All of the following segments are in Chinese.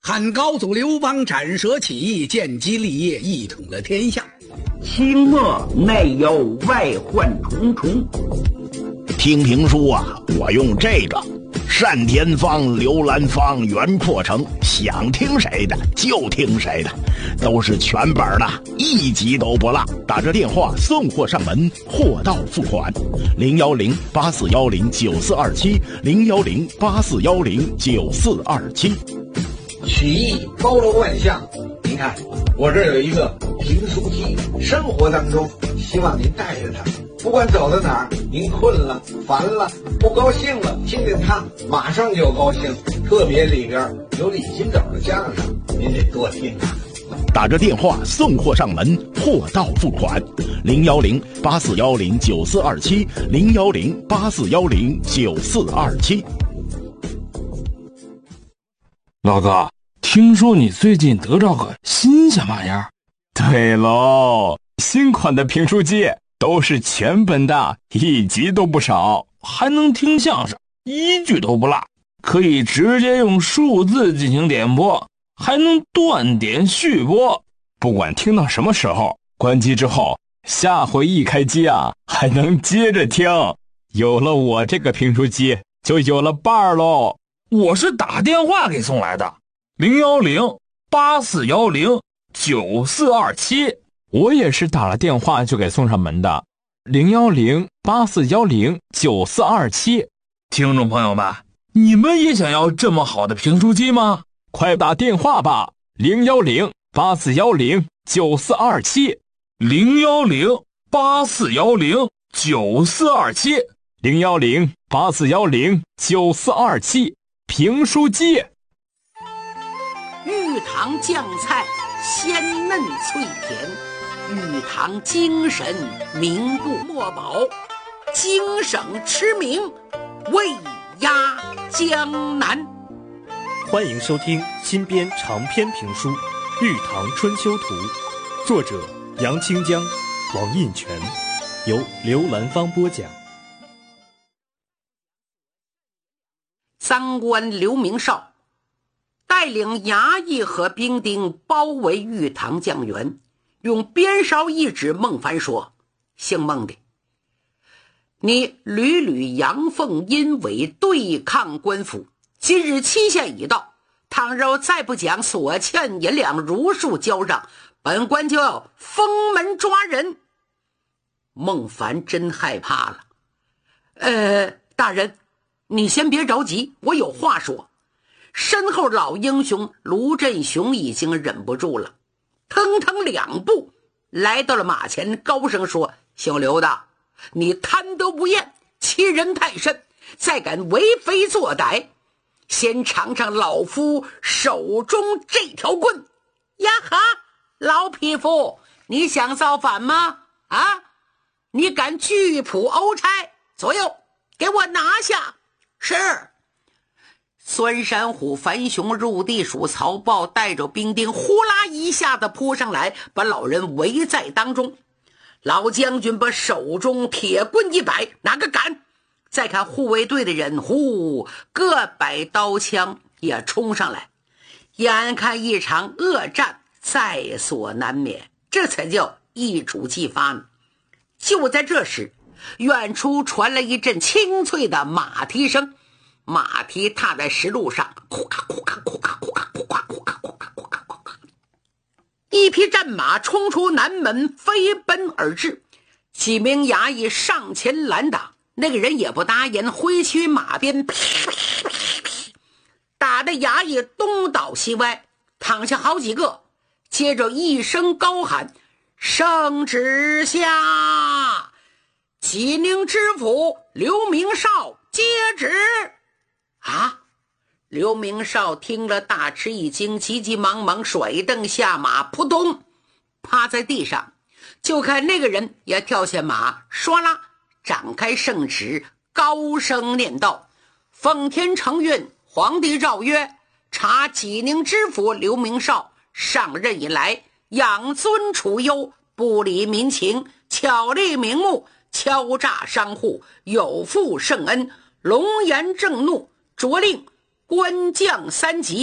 汉高祖刘邦斩蛇起义，建基立业，一统了天下。 清末内忧外患重重。 听评书啊，我用这个单田芳、刘兰芳、袁阔成，想听谁的就听谁的，都是全本的，一集都不落。打着电话送货上门，货到付款。010-8410-9427，010-8410-9427。 曲艺包罗万象，您看我这儿有一个评书机，生活当中希望您带着它，不管走到哪儿，您困了、烦了、不高兴了，听听它，马上就高兴。特别里边有李金斗的相声，您得多听啊。 打着电话送货上门，货到付款。010-8410-9427，010-8410-9427。 老哥，听说你最近得着个新鲜玩意儿？ 对喽，新款的评书机都是全本的，一集都不少， 还能听相声，一句都不落，可以直接用数字进行点播，还能断点续播。 不管听到什么时候，关机之后，下回一开机啊，还能接着听。有了我这个评书机，就有了伴儿喽。 我是打电话给送来的，010-8410-9427。 我也是打了电话就给送上门的，010-8410-9427。 听众朋友们，你们也想要这么好的评书机吗？ 快打电话吧，010-8410-9427， 010-8410-9427， 010-8410-9427。评书机。 玉堂酱菜鲜嫩脆甜，玉堂精神名不墨宝，京省驰名威压江南。 欢迎收听新编长篇评书《玉堂春秋图》，作者杨清江、王印全，由刘兰芳播讲。 赃官刘明绍带领衙役和兵丁包围玉堂酱园，用鞭梢一指孟凡说：姓孟的，你屡屡阳奉阴违，对抗官府，今日期限已到，倘若再不将所欠银两如数交上，本官就要封门抓人。孟凡真害怕了。大人，你先别着急，我有话说。身后老英雄卢振雄已经忍不住了，腾腾两步来到了马前，高声说：姓刘的，你贪得无厌，欺人太甚，再敢为非作歹，先尝尝老夫手中这条棍。呀哈，老匹夫，你想造反吗？你敢拒捕殴差？左右给我拿下。是。孙山虎、樊雄、入地鼠、曹豹带着兵丁呼啦一下子扑上来，把老人围在当中。老将军把手中铁棍一摆，哪个敢？再看护卫队的人，各摆刀枪也冲上来，眼看一场恶战在所难免，这才叫一触即发呢。就在这时，远处传来一阵清脆的马蹄声，马蹄踏在石路上，库咔库咔库咔库咔库咔库咔库咔库咔库咔，一匹战马冲出南门，飞奔而至。几名衙役上前拦挡，那个人也不答言，挥去马鞭，打得衙役东倒西歪，躺下好几个。接着一声高喊：圣旨下！济宁知府刘明绍接旨。刘明绍听了大吃一惊，急急忙忙甩蹬下马，扑通趴在地上。就看那个人也跳下马，唰啦展开圣旨，高声念道：奉天承运，皇帝诏曰，查济宁知府刘明绍上任以来，养尊处优，不理民情，巧立名目，敲诈商户，有负圣恩，龙颜正怒，着令官将三级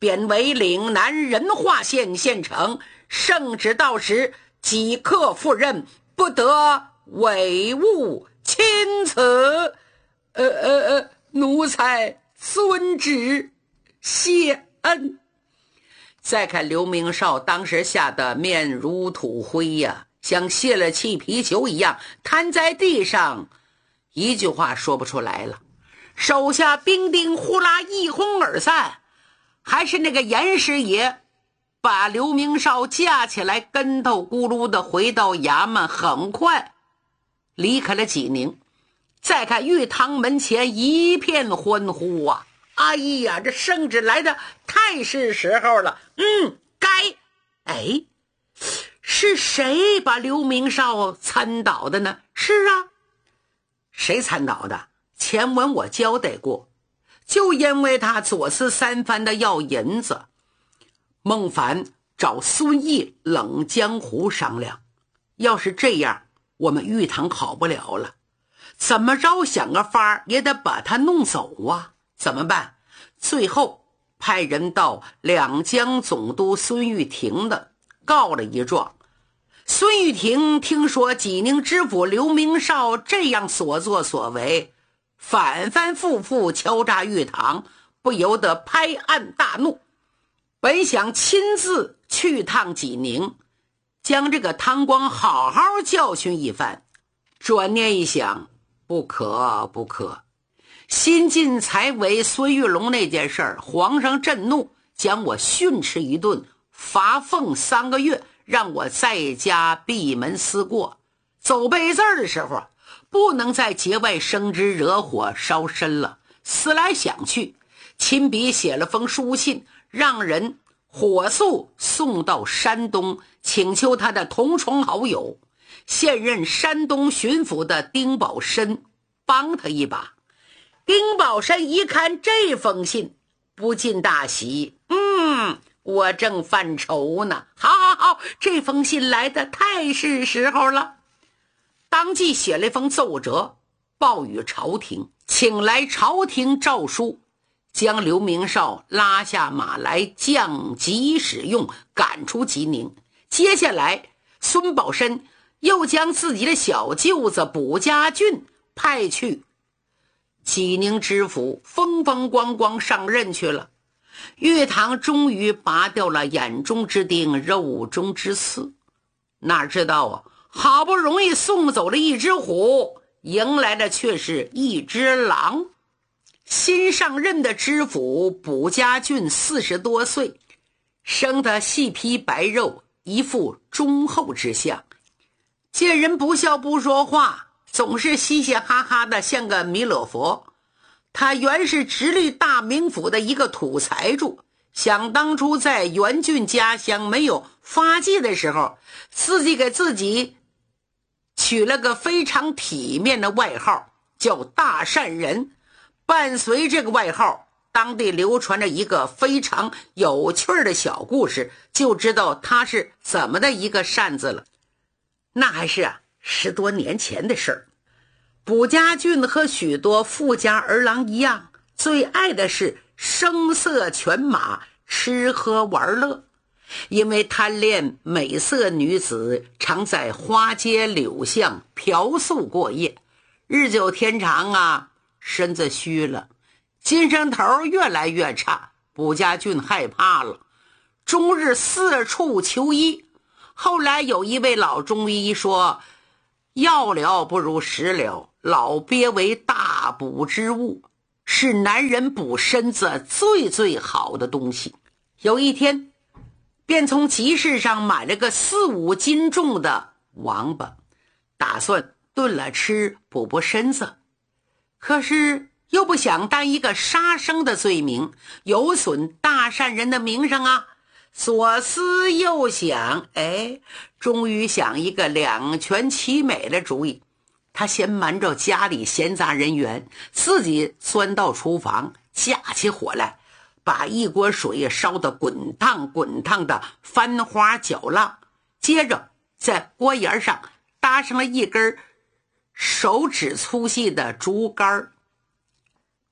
贬为岭南仁化县县丞，圣旨到时即刻赴任，不得违误钦此。奴才遵旨，谢恩。再看刘明绍当时吓得面如土灰呀，像泄了气皮球一样瘫在地上，一句话说不出来了。手下兵丁呼啦一哄而散，还是那个严师爷把刘明绍架起来，跟头咕噜的回到衙门，很快离开了济宁。再看玉堂门前一片欢呼啊！哎呀，这圣旨来的太是时候了。该。哎，是谁把刘明绍参倒的呢？是啊，谁参倒的？前文我交代过，就因为他左思三番的要银子，孟凡找孙毅冷江湖商量，要是这样，我们玉堂好不了了，怎么着想个法也得把他弄走啊！怎么办？最后派人到两江总督孙玉婷的告了一状。孙玉婷听说济宁知府刘明绍这样所作所为，反反复复敲诈玉堂，不由得拍案大怒，本想亲自去趟济宁，将这个汤光好好教训一番。转念一想，不可，新晋才为孙玉龙那件事儿，皇上震怒，将我训斥一顿，罚俸3个月，让我在家闭门思过。走背字的时候，不能在节外生枝，惹火烧身了。思来想去，亲笔写了封书信，让人火速送到山东，请求他的同窗好友，现任山东巡抚的丁宝申帮他一把。丁宝申一看这封信，不禁大喜，我正犯愁呢。好，这封信来的太是时候了。当即写了一封奏折，报与朝廷，请来朝廷诏书，将刘明绍拉下马来，降级使用，赶出济宁。接下来孙宝申又将自己的小舅子卜家俊派去济宁知府，风风光光上任去了。玉堂终于拔掉了眼中之钉，肉中之刺。哪知道啊，好不容易送走了一只虎，迎来的却是一只狼。新上任的知府卜家俊40多岁，生得细皮白肉，一副忠厚之相，见人不笑不说话，总是嘻嘻哈哈的，像个弥勒佛。他原是直隶大名府的一个土财主，想当初在袁俊家乡没有发迹的时候，自己给自己取了个非常体面的外号，叫大善人。伴随这个外号，当地流传着一个非常有趣的小故事，就知道他是怎么的一个善字了。那还是10多年前的事儿。卜家俊和许多富家儿郎一样，最爱的是声色犬马，吃喝玩乐。因为贪恋美色女子，常在花街柳巷嫖宿过夜，日久天长啊，身子虚了，精神头越来越差。卜家俊害怕了，终日四处求医。后来有一位老中医说，药疗不如食疗，老鳖为大补之物，是男人补身子最好的东西。有一天便从集市上买了个4、5斤重的王八，打算炖了吃补身子。可是又不想担一个杀生的罪名，有损大善人的名声啊。左思右想，终于想一个两全其美的主意。他先瞒着家里闲杂人员，自己钻到厨房，架起火来，把一锅水烧得滚烫的翻花搅浪，接着在锅沿上搭上了一根手指粗细的竹竿，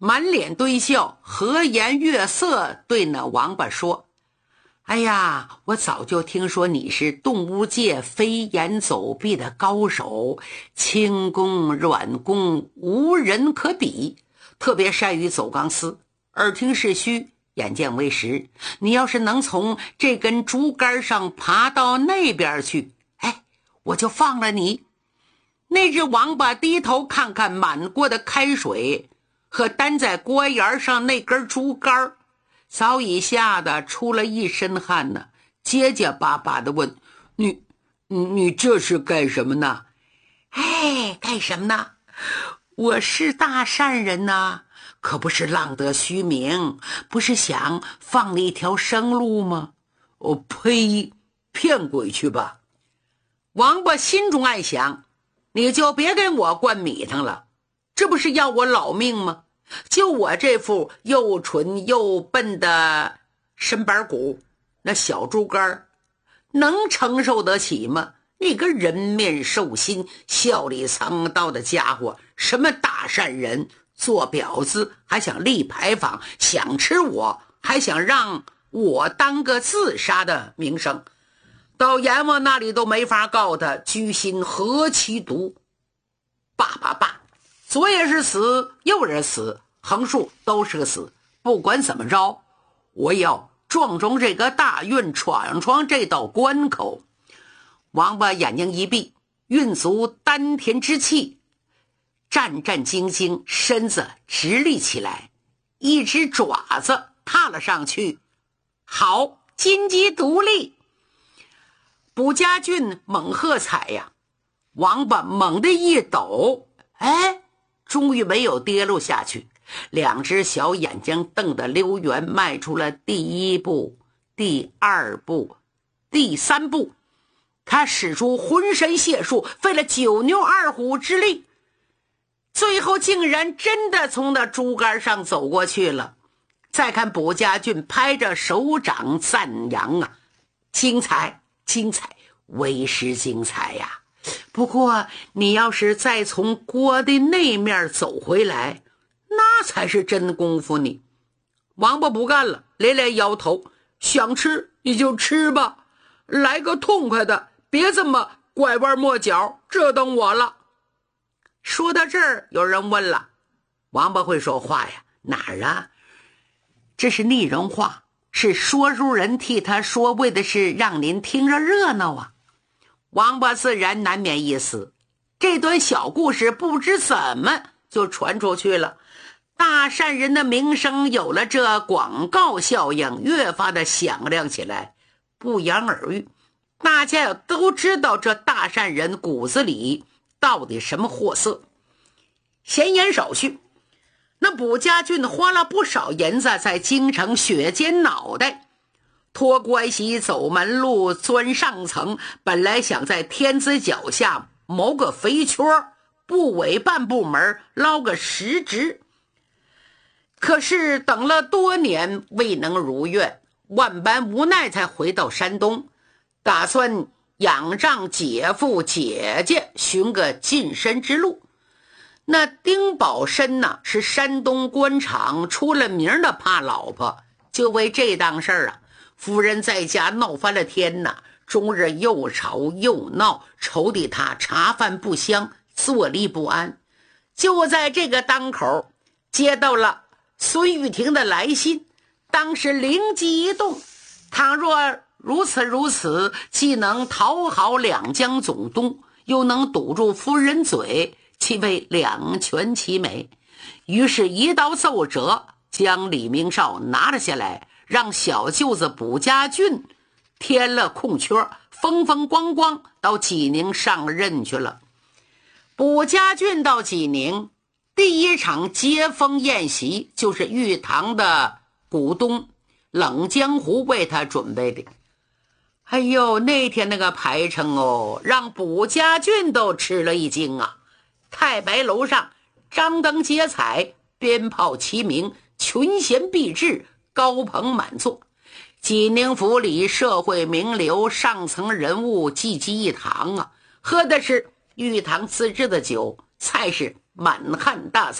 满脸堆笑，和颜悦色对那王八说：哎呀，我早就听说你是动物界飞檐走壁的高手，轻功软功无人可比，特别善于走钢丝，耳听是虚，眼见为实。你要是能从这根竹竿上爬到那边去，我就放了你。那只王八低头看看满锅的开水和担在锅沿上那根竹竿，早已吓得出了一身汗呢，结结巴巴地问：你这是干什么呢？干什么呢？我是大善人呐，可不是浪得虚名，不是想放你一条生路吗？呸，骗鬼去吧！王八心中暗想，你就别给我灌米汤了，这不是要我老命吗？就我这副又蠢又笨的身板骨，那小竹竿能承受得起吗？你个人面兽心、笑里藏刀的家伙，什么大善人，做婊子还想立牌坊，想吃我，还想让我当个自杀的名声，到阎王那里都没法告他，居心何其毒！罢，左也是死，右也是死，横竖都是个死。不管怎么着，我要撞中这个大运，闯这道关口。王八眼睛一闭，运足丹田之气，战战兢兢，身子直立起来，一只爪子踏了上去。好，金鸡独立！卜家俊猛喝彩呀！王八猛地一抖，终于没有跌落下去，两只小眼睛瞪得溜圆，迈出了第一步、第二步、第三步。他使出浑身解数，费了九牛二虎之力，最后竟然真的从那竹竿上走过去了。再看卜家俊拍着手掌赞扬啊，精彩，为时精彩呀！不过你要是再从锅的那面走回来，那才是真功夫你。王八不干了，连连摇头，想吃你就吃吧，来个痛快的，别这么拐弯抹角，折腾我了。说到这儿，有人问了，王八会说话呀？哪儿啊？这是拟人话，是说书人替他说，为的是让您听着热闹啊。王八自然难免一死，这段小故事不知怎么就传出去了，大善人的名声有了这广告效应，越发的响亮起来。不言而喻，大家也都知道这大善人骨子里到底什么货色。闲言少叙，那卜家俊花了不少银子在京城血尖脑袋，托关系走门路，钻上层，本来想在天子脚下谋个肥缺，部委办部门捞个实职。可是等了多年未能如愿，万般无奈才回到山东，打算仰仗姐夫姐姐寻个晋升之路。那丁宝申呢，是山东官场出了名的怕老婆，就为这档事儿啊，夫人在家闹翻了天呐，终日又吵又闹，愁得他茶饭不香，坐立不安。就在这个当口，接到了孙玉婷的来信，当时灵机一动，倘若如此，既能讨好两江总督，又能堵住夫人嘴，岂为两全其美？于是一道奏折将李明少拿了下来，让小舅子卜家俊填了空缺，风风光光到济宁上任去了。卜家俊到济宁，第一场接风宴席就是玉堂的股东冷江湖为他准备的。哎呦，那天那个排场哦，让卜家俊都吃了一惊啊！太白楼上张灯结彩，鞭炮齐鸣，群贤毕至，高朋满座。济宁府里社会名流上层人物济济一堂啊，喝的是玉堂自制的酒，菜是满汉大餐，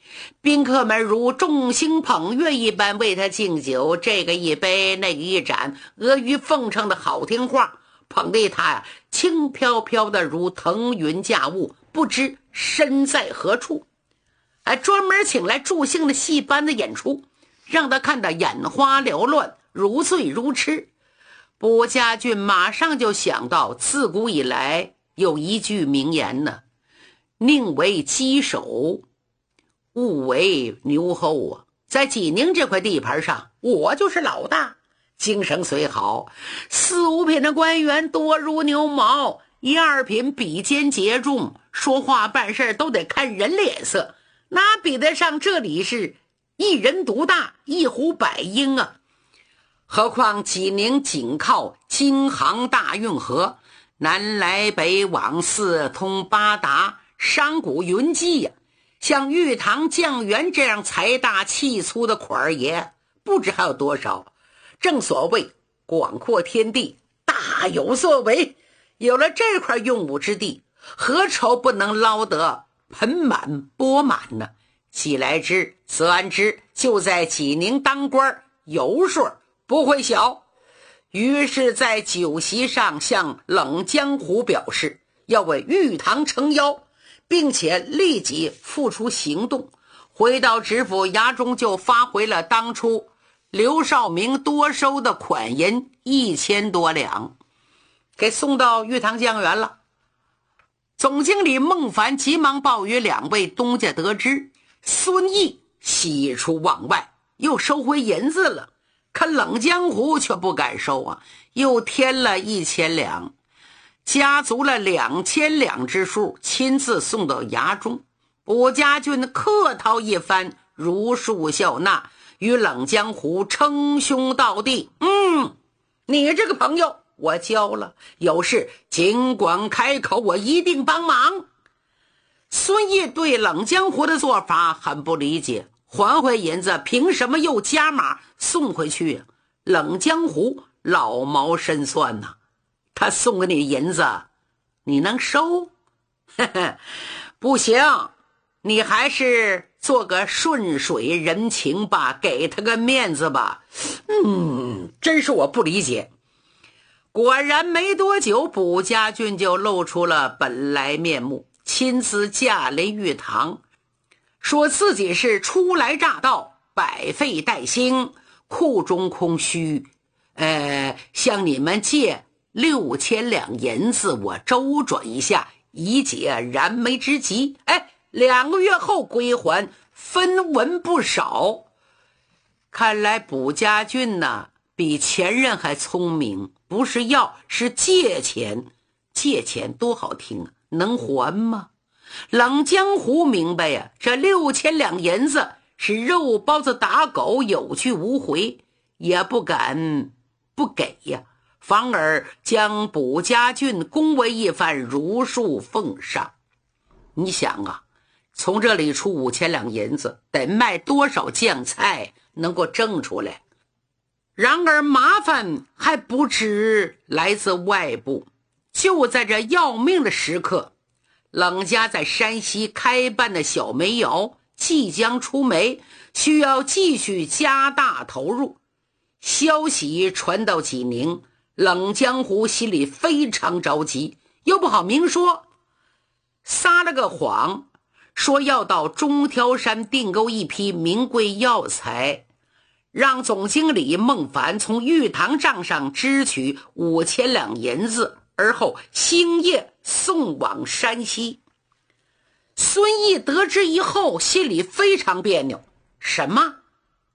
宾客们如众星捧月一般为他敬酒，这个一杯那个一盏，阿谀奉承的好听话，捧得他轻飘飘的如腾云驾雾，不知身在何处。专门请来助兴的戏班的演出，让他看得眼花缭乱，如醉如痴。卜家俊马上就想到，自古以来有一句名言呢，宁为鸡首，勿为牛后啊。在济宁这块地盘上，我就是老大，京城虽好，4、5品的官员多如牛毛，1、2品比肩节重，说话办事都得看人脸色，哪比得上这里是一人独大，一呼百应啊。何况济宁紧靠京杭大运河，南来北往四通八达，商贾云集呀。像玉堂酱园这样财大气粗的款儿爷不知还有多少。正所谓广阔天地，大有作为，有了这块用武之地，何愁不能捞得盆满钵满呢？既来之则安之，就在济宁当官，油水不会小。于是在酒席上向冷江湖表示要为玉堂撑腰，并且立即付出行动。回到知府衙中，就发回了当初刘少明多收的款银1000多两，给送到玉堂酱园了。总经理孟凡急忙报与2位东家得知，孙毅喜出望外，又收回银子了。可冷江湖却不敢收啊，又添了1000两，加足了2000两之数，亲自送到衙中。卜家俊客套一番，如数笑纳，与冷江湖称兄道弟。你这个朋友我交了，有事尽管开口，我一定帮忙。孙毅对冷江湖的做法很不理解，还回银子凭什么又加码送回去啊？冷江湖老谋深算呐，他送给你银子你能收？不行，你还是做个顺水人情吧，给他个面子吧。真是我不理解。果然没多久，卜家俊就露出了本来面目，亲自驾临玉堂，说自己是初来乍到，百废待兴，库中空虚，向你们借6000两银子，我周转一下，以解燃眉之急。2个月后归还，分文不少。看来卜家俊呢，比前任还聪明，不是要，是借钱。借钱多好听啊，能还吗？冷江湖明白呀，这6000两银子是肉包子打狗，有去无回，也不敢不给呀，反而将卜家俊恭维一番，如数奉上。你想啊，从这里出5000两银子，得卖多少酱菜能够挣出来？然而麻烦还不止来自外部。就在这要命的时刻，冷家在山西开办的小煤窑即将出煤，需要继续加大投入。消息传到济宁，冷江湖心里非常着急，又不好明说，撒了个谎，说要到中条山订购一批名贵药材，让总经理孟凡从玉堂账上支取5000两银子，而后星夜送往山西。孙毅得知以后，心里非常别扭。什么？